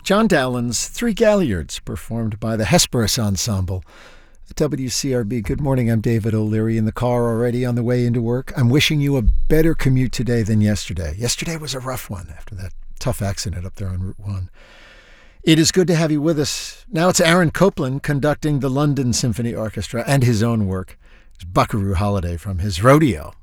John Dowland's Three Galliards, performed by the Hesperus Ensemble. WCRB, good morning. I'm David O'Leary in the car already on the way into work. I'm wishing you a better commute today than yesterday. Yesterday was a rough one after that tough accident up there on Route 1. It is good to have you with us. Now it's Aaron Copland conducting the London Symphony Orchestra and his own work. It's Buckaroo Holiday from his Rodeo.